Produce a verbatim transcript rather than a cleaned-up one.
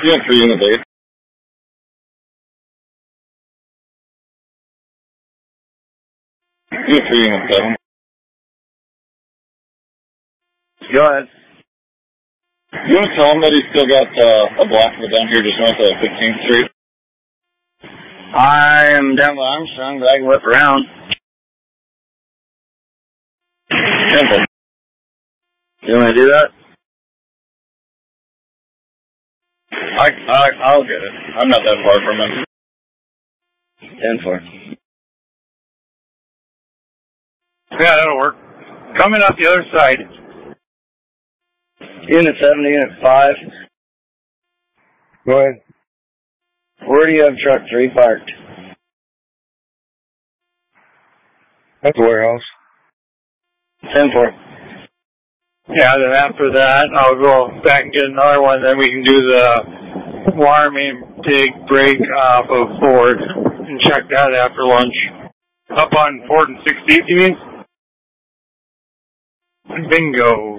Unit three, Unit eight. Unit three, Unit seven. Go ahead. Unit seven, that he's still got uh, a block of it down here just north of fifteenth Street. I am down by Armstrong, but I can whip around. Simple. You want to do that? I, I, I'll get it. I'm not that far from him. ten four. Yeah, that'll work. Coming up the other side. Unit seven to Unit five. Go ahead. Where do you have truck three parked? At the warehouse. ten four. Yeah, then after that, I'll go back and get another one, then we can do the wire main dig break off of Ford and check that after lunch. Up on Ford and sixteenth, you mean? Bingo.